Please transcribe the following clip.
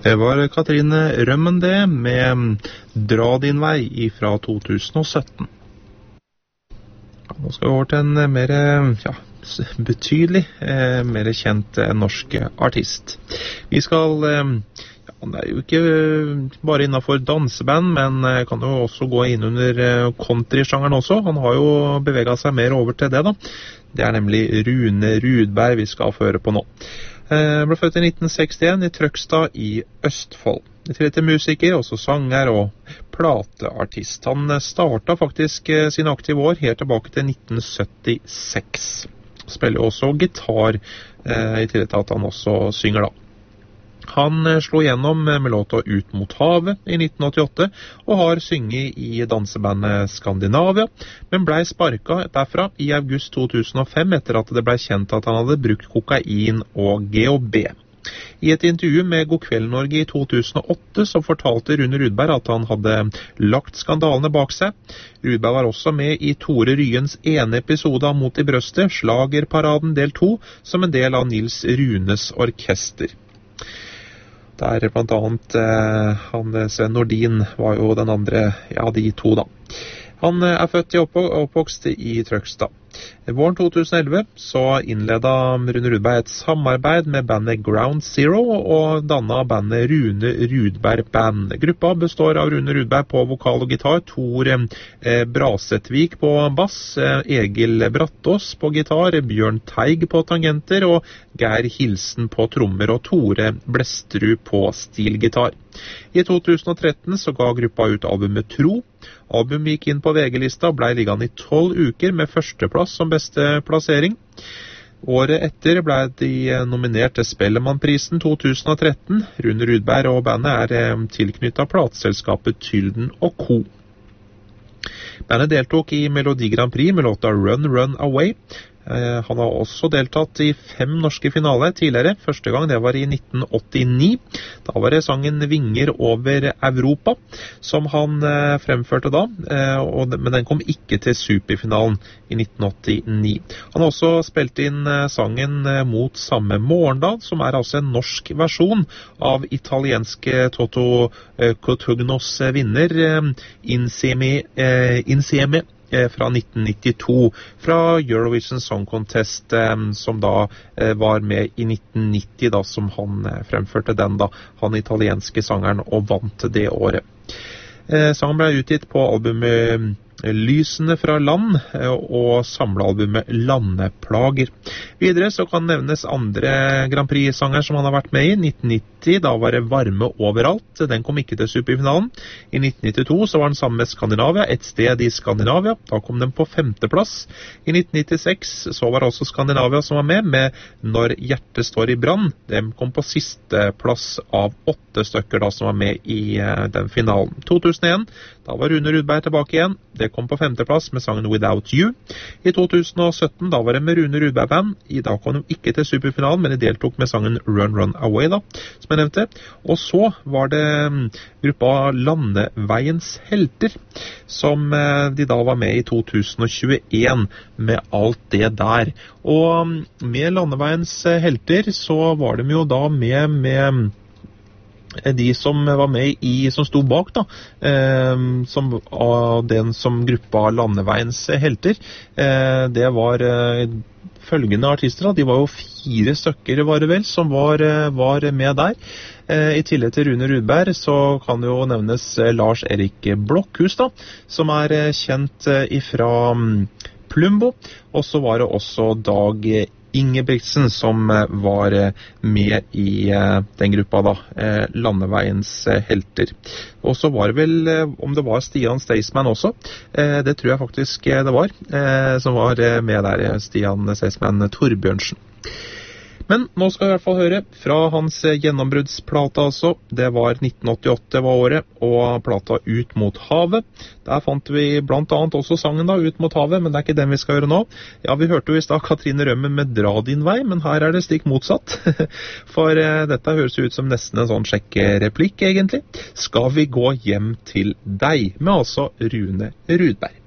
Det var Katrine Rømmen det, med Dra din vei fra 2017. Nå skal vi over til en mer betydelig, mer kjent norsk artist. Vi skal, han er jo ikke bare innenfor danseband, men kan jo også gå inn under country-sjangeren også. Han har jo beveget seg mer over til det da. Det er nemlig Rune Rudberg vi skal føre på nå. Han ble født i 1961 i Trøgstad i Østfold. I tillegg til musiker, også sanger og plateartist. Han startet faktisk sine aktive år helt tilbake til 1976. Spiller også gitar, i tillegg til at han også synger da. Han slo gjennom med låta Ut mot havet i 1988, og har synget i dansebandet Skandinavia, men ble sparket derfra i august 2005 etter at det ble kjent at han hadde brukt kokain og GHB. I et intervju med God kveld Norge i 2008 så fortalte Rune Rudberg at han hadde lagt skandalene bak seg. Rudberg var også med i Tore Ryens ene episode av Mot i brøstet, Slagerparaden del 2, som en del av Nils Runes orkester. Der blant annet Sven Nordin var jo den andre, de to da. Han er født i oppvokst i Trøgstad. Våren 2011 så innledet Rune Rudberg et samarbeid med bandet Ground Zero og dannet bandet Rune Rudberg Band. Gruppa består av Rune Rudberg på vokal og gitar, Tor Brasetvik på bass, Egil Brattås på gitar, Bjørn Teig på tangenter og Geir Hilsen på trommer og Tore Blestrud på stilgitar. I 2013 så ga gruppa ut albumet Tro. Albumet gikk inn på VG-lista og ble liggende i 12 uker med førsteplass som beste plassering. Året etter ble de nominert til Spellemannprisen 2013. Rune Rudberg og bandet er tilknyttet plateselskapet Tylden og Co. Bandet deltok i Melodi Grand Prix med låta Run Run Away. Han har også deltatt i 5 norske finaler tidligere. Første gang det var i 1989. Da var det sangen Vinger over Europa som han fremførte da, men den kom ikke til superfinalen i 1989. Han har også spilt inn sangen Mot samme morgendag, som er altså en norsk versjon av italienske Toto Cutugnos vinner Insieme fra 1992, fra Eurovision Song Contest, som da var med i 1990, da, som han fremførte den da, han italienske sangeren, og vant det året. Sangen ble utgitt på albumet Lysene fra land og samlealbumet Landeplager. Videre så kan nevnes andre Grand Prix-sanger som han har vært med i. 1990, da var det Varme overalt. Den kom ikke til superfinalen. I 1992 så var den sammen med Skandinavia, Et sted i Skandinavia. Da kom den på 5. plass. I 1996 så var det også Skandinavia som var med Når hjertet står i brann. Den kom på siste plass av 8 stykker da som var med i den finalen. 2001, da var Rune Rudberg tilbake igjen. Det kom på 5. plass med sangen Without You. I 2017, da var det med Rune Rudberg Band. Da kom de ikke til superfinalen, men de deltok med sangen Run Run Away da, som jeg nevnte. Og så var det gruppa Landeveiens helter, som de da var med i 2021 med alt det der. Og med Landeveiens helter så var de jo da med de som var med som sto bak da, av den som gruppa Landeveiens helter, det var følgende artister da. De var jo 4 stykker var det vel, som var med der. I tillegg til Rune Rudberg så kan det jo nevnes Lars Erik Blokhus da, som er kjent ifra Plumbo, og så var det også Dag Ingebrigtsen som var med i den gruppa da, Landeveiens helter. Og så var det vel, om det var Stian Staysman også, det tror jeg faktisk det var, som var med der, Stian Staysman Torbjørnsen. Men nå skal vi i hvert fall høre fra hans gjennombruddsplata altså. Det var 1988 var året, og plata Ut mot havet. Der fant vi blant annet også sangen da, Ut mot havet, men det er ikke den vi skal høre nå. Ja, vi hørte jo i stad Katrine Rømmen med Dra din vei, men her er det stikk motsatt. For dette høres ut som nesten en sånn sjekkereplikk egentlig. Skal vi gå hjem til deg? Med altså Rune Rudberg.